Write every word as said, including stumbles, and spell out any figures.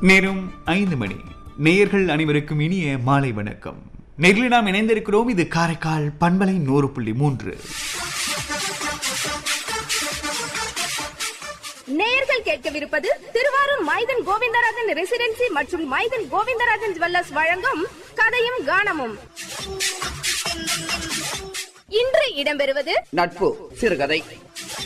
நேரம் ஐந்து மணி. நேயர்கள் அனைவருக்கும் இனிய மாலை வணக்கம். நேரில் நாம் இணைந்திருக்கிறோம். இது காரைக்கால் பண்பலை நூறு புள்ளி மூன்று. நேயர்கள் கேட்கவிருப்பது திருவாரூர் மைதன் கோவிந்தராஜன் ரெசிடென்சி மற்றும் மைதன் கோவிந்தராஜன் ஜுவல்லர்ஸ் வழங்கும் கதையும் கானமும். இன்று இடம்பெறுவது நட்பு சிறுகதை.